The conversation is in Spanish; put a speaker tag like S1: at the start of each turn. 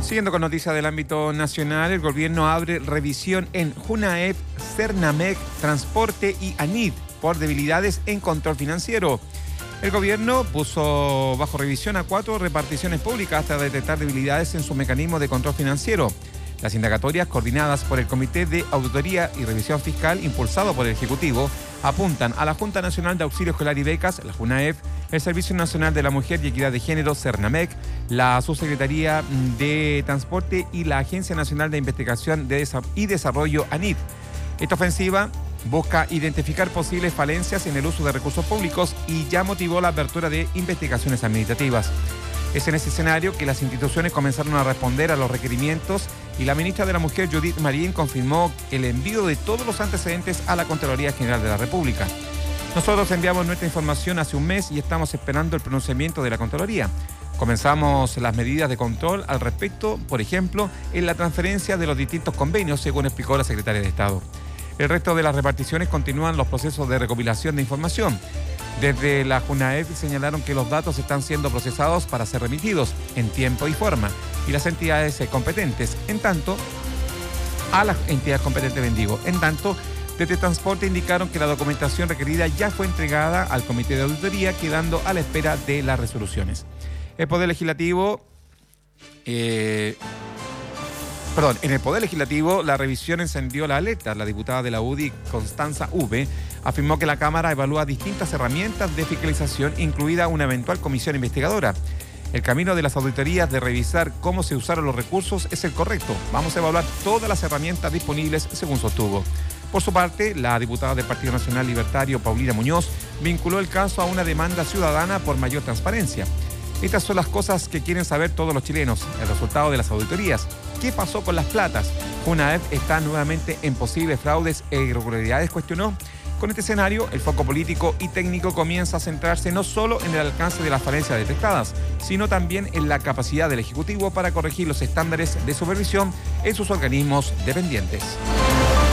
S1: Siguiendo con noticias del ámbito nacional, el gobierno abre revisión en Junaep, Cernamec, Transporte y ANIT por debilidades en control financiero. El gobierno puso bajo revisión a 4 reparticiones públicas hasta detectar debilidades en su mecanismo de control financiero. Las indagatorias coordinadas por el Comité de Auditoría y Revisión Fiscal, impulsado por el Ejecutivo, apuntan a la Junta Nacional de Auxilio Escolar y Becas, la Junaep, el Servicio Nacional de la Mujer y Equidad de Género, Cernamec, la Subsecretaría de Transporte y la Agencia Nacional de Investigación y Desarrollo, ANIT. Esta ofensiva busca identificar posibles falencias en el uso de recursos públicos y ya motivó la apertura de investigaciones administrativas. Es en ese escenario que las instituciones comenzaron a responder a los requerimientos y la ministra de la Mujer, Judith Marín, confirmó el envío de todos los antecedentes a la Contraloría General de la República. Nosotros enviamos nuestra información hace un mes y estamos esperando el pronunciamiento de la Contraloría. Comenzamos las medidas de control al respecto, por ejemplo, en la transferencia de los distintos convenios, según explicó la secretaria de Estado. El resto de las reparticiones continúan los procesos de recopilación de información. Desde la Junaep señalaron que los datos están siendo procesados para ser remitidos en tiempo y forma y las entidades competentes, en tanto, desde Transporte indicaron que la documentación requerida ya fue entregada al Comité de Auditoría, quedando a la espera de las resoluciones. En el Poder Legislativo, la revisión encendió la alerta. La diputada de la UDI, Constanza V, afirmó que la Cámara evalúa distintas herramientas de fiscalización, incluida una eventual comisión investigadora. El camino de las auditorías de revisar cómo se usaron los recursos es el correcto. Vamos a evaluar todas las herramientas disponibles, según sostuvo. Por su parte, la diputada del Partido Nacional Libertario, Paulina Muñoz, vinculó el caso a una demanda ciudadana por mayor transparencia. Estas son las cosas que quieren saber todos los chilenos, el resultado de las auditorías. ¿Qué pasó con las platas? ¿Junaep está nuevamente en posibles fraudes e irregularidades?, cuestionó. Con este escenario, el foco político y técnico comienza a centrarse no solo en el alcance de las falencias detectadas, sino también en la capacidad del Ejecutivo para corregir los estándares de supervisión en sus organismos dependientes.